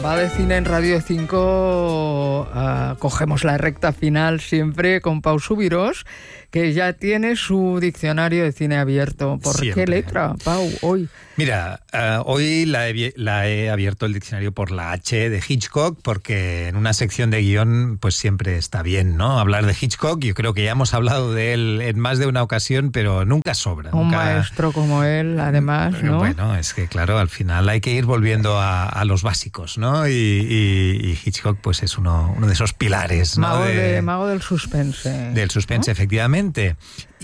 Va de cine en Radio 5, cogemos la recta final siempre con Pau Subirós, que ya tiene su diccionario de cine abierto. ¿Por Siempre. qué letra, Pau, hoy? Mira, hoy la he abierto el diccionario por la H de Hitchcock, porque en una sección de guión pues siempre está bien, ¿no? Hablar de Hitchcock. Yo creo que ya hemos hablado de él en más de una ocasión, pero nunca sobra. Un nunca... maestro como él, además, ¿no? Bueno, es que claro, al final hay que ir volviendo a los básicos, ¿no? Y Hitchcock pues es uno de esos pilares, ¿no? Mago del suspense. Del suspense, ¿no? Efectivamente.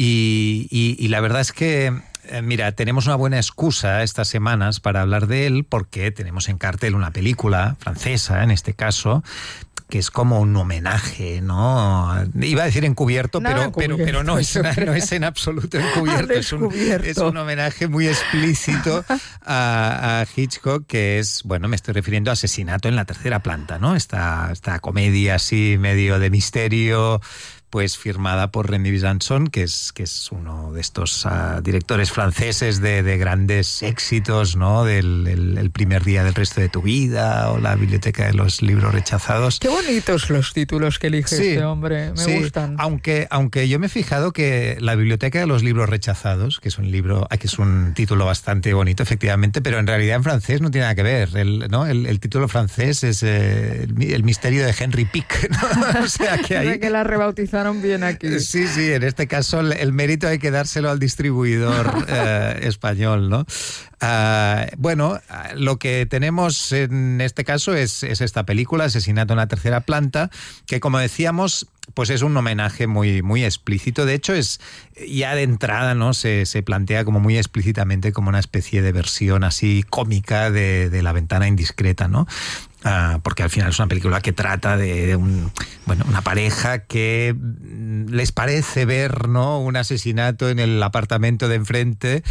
Y la verdad es que mira, tenemos una buena excusa estas semanas para hablar de él, porque tenemos en cartel una película francesa, en este caso, que es como un homenaje, ¿no? Iba a decir encubierto, pero no es en absoluto encubierto. Es un homenaje muy explícito a Hitchcock, que es, bueno, me estoy refiriendo a Asesinato en la tercera planta, ¿no? Esta comedia así medio de misterio, pues firmada por Remy Besançon, que es uno de estos directores franceses de grandes éxitos, ¿no? El primer día del resto de tu vida, o La biblioteca de los libros rechazados. Qué bonitos los títulos que elige este hombre, me gustan. Aunque yo me he fijado que La biblioteca de los libros rechazados, que es un título bastante bonito, efectivamente, pero en realidad en francés no tiene nada que ver, el título francés es el misterio de Henry Pick, ¿no? O sea que ahí... que la rebautizaron bien aquí. Sí, en este caso el mérito hay que dárselo al distribuidor español, ¿no? Bueno, lo que tenemos en este caso es esta película, Asesinato en la tercera planta, que como decíamos, pues es un homenaje muy, muy explícito. De hecho, es ya de entrada, ¿no? Se plantea como muy explícitamente como una especie de versión así cómica de La ventana indiscreta, ¿no? Porque al final es una película que trata de una pareja que les parece ver, ¿no? Un asesinato en el apartamento de enfrente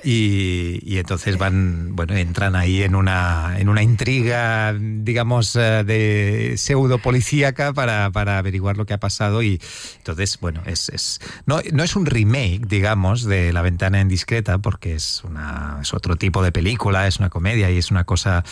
y entonces entran ahí en una intriga, digamos, de pseudo policíaca para averiguar lo que ha pasado. Y entonces, bueno, no es un remake, digamos, de La ventana indiscreta, porque es otro tipo de película, es una comedia y es una cosa,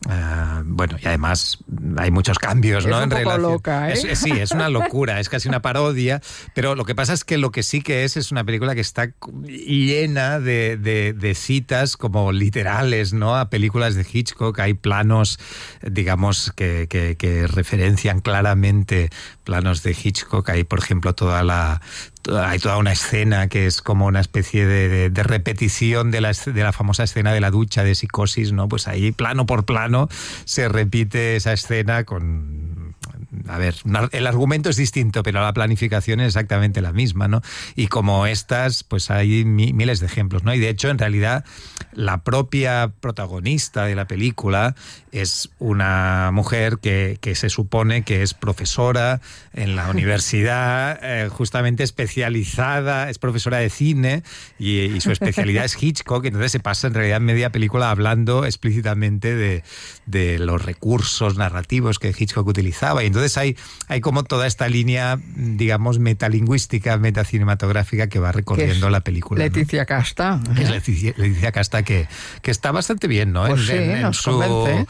y además hay muchos cambios, ¿no? Es un poco loca, ¿eh? Sí, es una locura, es casi una parodia, pero lo que pasa es que lo que sí que es una película que está llena de citas como literales, ¿no? A películas de Hitchcock. Hay planos, digamos, que referencian claramente planos de Hitchcock. Hay, por ejemplo, hay toda una escena que es como una especie de repetición de la famosa escena de la ducha de Psicosis, ¿no? Pues ahí, plano por plano, se repite esa escena con... A ver, el argumento es distinto, pero la planificación es exactamente la misma, ¿no? Y como estas, pues hay miles de ejemplos, ¿no? Y de hecho, en realidad, la propia protagonista de la película es una mujer que se supone que es profesora en la universidad, justamente especializada, es profesora de cine y su especialidad es Hitchcock. Entonces se pasa en realidad media película hablando explícitamente de los recursos narrativos que Hitchcock utilizaba. Y entonces hay como toda esta línea, digamos, metalingüística, metacinematográfica que va recorriendo la película, Leticia, ¿no? Casta. Es Leticia Casta que está bastante bien, ¿no? Pues nos convence.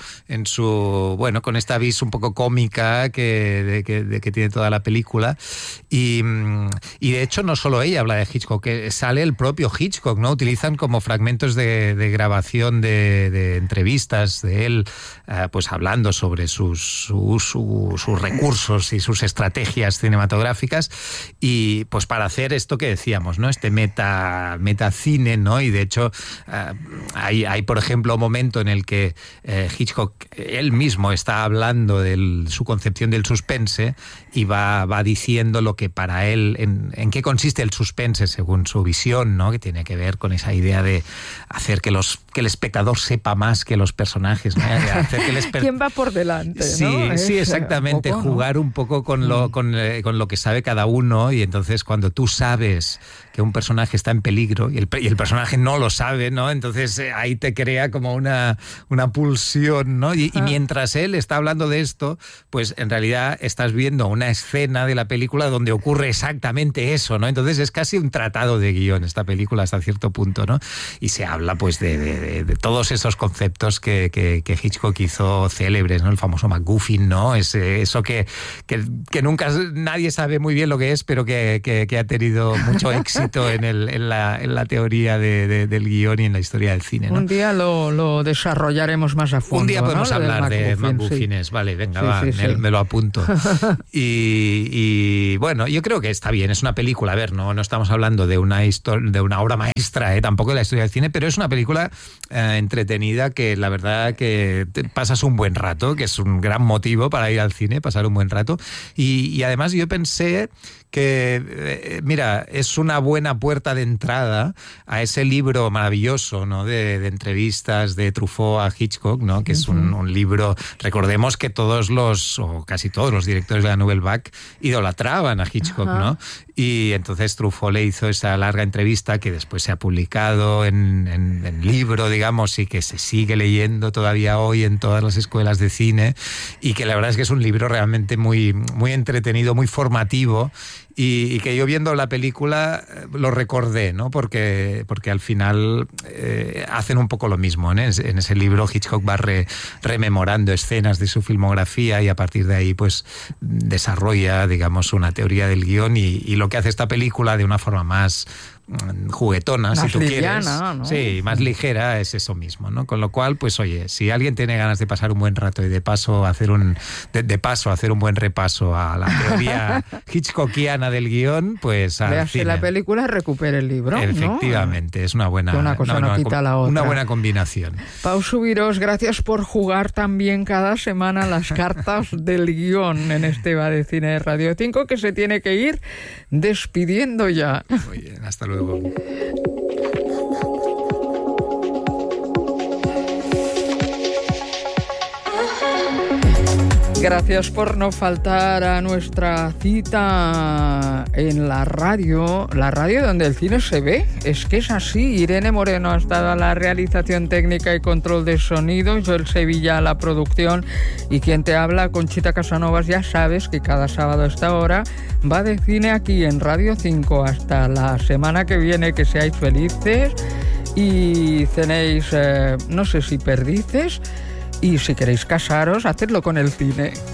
Con esta vis un poco cómica que tiene toda la película. Y de hecho no solo ella habla de Hitchcock, que sale el propio Hitchcock, ¿no? Utilizan como fragmentos de grabación de entrevistas de él, pues hablando sobre sus recursos y sus estrategias cinematográficas, y pues para hacer esto que decíamos, ¿no? Este metacine, ¿no? Y de hecho hay por ejemplo un momento en el que Hitchcock él mismo está hablando de su concepción del suspense y va diciendo lo que para él, en qué consiste el suspense según su visión, ¿no? Que tiene que ver con esa idea de hacer que el espectador sepa más que los personajes, ¿no? Hacer que ¿Quién va por delante? Sí, ¿no? Sí, exactamente. Poco, ¿no? Jugar un poco con lo que sabe cada uno, y entonces cuando tú sabes un personaje está en peligro y el personaje no lo sabe, ¿no? Entonces ahí te crea como una pulsión, ¿no? Y mientras él está hablando de esto, pues en realidad estás viendo una escena de la película donde ocurre exactamente eso, ¿no? Entonces es casi un tratado de guión esta película hasta cierto punto, ¿no? Y se habla pues de todos esos conceptos que Hitchcock hizo célebres, ¿no? El famoso MacGuffin, ¿no? Eso que nunca nadie sabe muy bien lo que es, pero que ha tenido mucho éxito en la teoría del guión y en la historia del cine, ¿no? Un día lo desarrollaremos más a fondo. Un día podemos hablar de MacGuffins. Sí. Vale, venga, me lo apunto. y bueno, yo creo que está bien, es una película, a ver, no estamos hablando de una obra maestra, tampoco de la historia del cine, pero es una película entretenida que la verdad que pasas un buen rato, que es un gran motivo para ir al cine, pasar un buen rato. Y además yo pensé que, mira, es una buena puerta de entrada a ese libro maravilloso, ¿no? de entrevistas de Truffaut a Hitchcock, ¿no? Que es un libro, recordemos que o casi todos los directores de la Nouvelle Vague idolatraban a Hitchcock, ¿no? Y entonces Truffaut le hizo esa larga entrevista que después se ha publicado en libro, digamos, y que se sigue leyendo todavía hoy en todas las escuelas de cine, y que la verdad es que es un libro realmente muy, muy entretenido, muy formativo, y que yo viendo la película lo recordé, ¿no? Porque al final hacen un poco lo mismo, ¿no? En ese libro Hitchcock va rememorando escenas de su filmografía y a partir de ahí pues desarrolla, digamos, una teoría del guión y lo que hace esta película de una forma más juguetona, más si tú liviana, quieres, ¿no? Sí, más ligera, es eso mismo, ¿no? Con lo cual, pues oye, si alguien tiene ganas de pasar un buen rato y de paso hacer un buen repaso a la teoría hitchcockiana del guión, pues véase la película, recupere el libro, efectivamente, ¿no? Es una buena, que una cosa no quita la otra. Una buena combinación. Pau Subirós, gracias por jugar también cada semana las cartas del guión en este Va de Cine de Radio 5, que se tiene que ir despidiendo ya. Muy bien, hasta luego. Gracias por no faltar a nuestra cita en la radio donde el cine se ve. Es que es así. Irene Moreno ha estado a la realización técnica y control de sonido, Joel Sevilla a la producción y quien te habla, Conchita Casanovas. Ya sabes que cada sábado a esta hora Va de Cine aquí en Radio 5. Hasta la semana que viene, que seáis felices y cenéis, no sé si perdices. Y si queréis casaros, hacedlo con el cine.